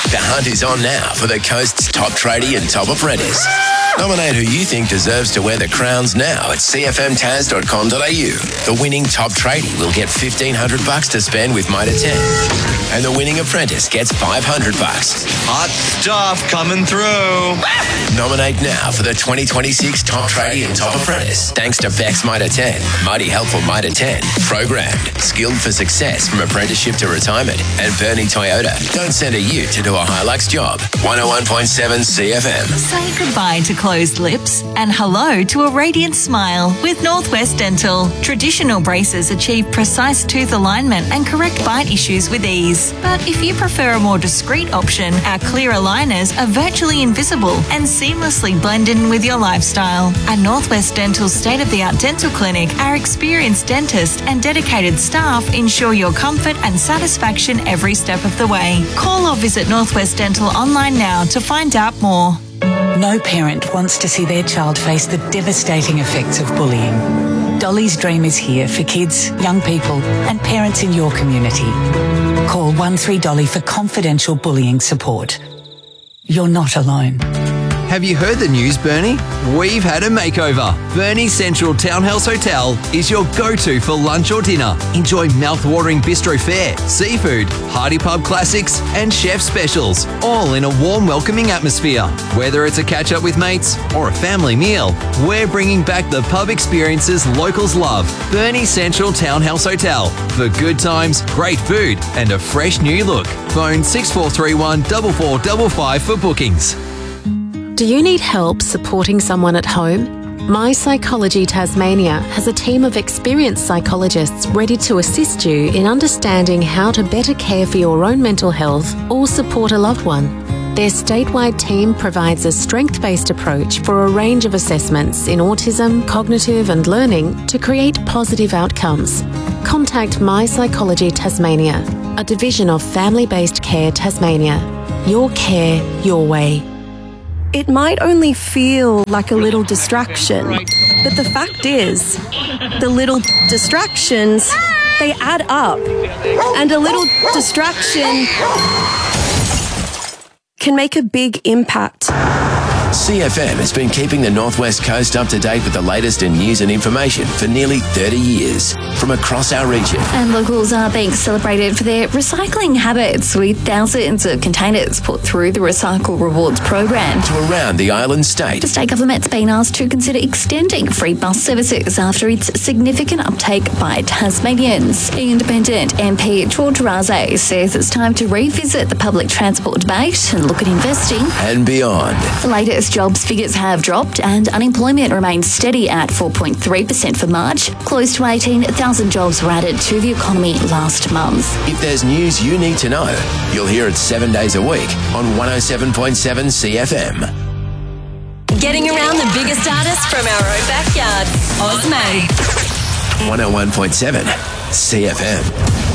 The hunt is on now for the coast's top tradie and top apprentice. Nominate who you think deserves to wear the crowns now at cfmtaz.com.au. The winning top tradie will get $1,500 to spend with Mitre 10. And the winning apprentice gets $500. Hot stuff coming through. Nominate now for the 2026 Top Tradie and Top Apprentice. Thanks to Bex Mitre 10, Mighty Helpful Mitre 10, Programmed, Skilled for Success from Apprenticeship to Retirement, and Bernie Toyota. Don't send a ute to do a Hilux job. 101.7 CFM. Say goodbye to closed lips and hello to a radiant smile with Northwest Dental. Traditional braces achieve precise tooth alignment and correct bite issues with ease. But if you prefer a more discreet option, our clear aligners are virtually invisible and seamlessly blend in with your lifestyle. At Northwest Dental's state-of-the-art dental clinic, our experienced dentists and dedicated staff ensure your comfort and satisfaction every step of the way. Call or visit Northwest Dental online now to find out more. No parent wants to see their child face the devastating effects of bullying. Dolly's Dream is here for kids, young people and parents in your community. Call 13Dolly for confidential bullying support. You're not alone. Have you heard the news, Bernie? We've had a makeover. Bernie Central Townhouse Hotel is your go-to for lunch or dinner. Enjoy mouth-watering bistro fare, seafood, hearty pub classics and chef specials, all in a warm, welcoming atmosphere. Whether it's a catch-up with mates or a family meal, we're bringing back the pub experiences locals love. Bernie Central Townhouse Hotel. For good times, great food and a fresh new look. Phone 6431 4455 for bookings. Do you need help supporting someone at home? My Psychology Tasmania has a team of experienced psychologists ready to assist you in understanding how to better care for your own mental health or support a loved one. Their statewide team provides a strength-based approach for a range of assessments in autism, cognitive and learning to create positive outcomes. Contact My Psychology Tasmania, a division of Family-Based Care Tasmania. Your care, your way. It might only feel like a little distraction, but the fact is, the little distractions, they add up. And a little distraction can make a big impact. CFM has been keeping the Northwest Coast up to date with the latest in news and information for nearly 30 years from across our region. And locals are being celebrated for their recycling habits, with thousands of containers put through the Recycle Rewards program. To around the island state. The state government's been asked to consider extending free bus services after its significant uptake by Tasmanians. Independent MP George Raze says it's time to revisit the public transport debate and look at investing and beyond. The latest jobs figures have dropped and unemployment remains steady at 4.3% for March. Close to 18,000 jobs were added to the economy last month. If there's news you need to know, you'll hear it 7 days a week on 107.7 CFM. Getting around the biggest artists from our own backyard. Ozmade. 101.7 CFM.